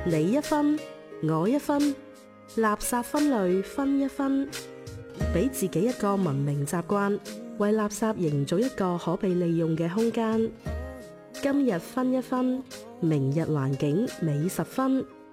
你一分，我一分，垃圾分類分一分，俾自己一個文明習慣，為垃圾營造一個可被利用嘅空間。今日分一分，明日環境美10分。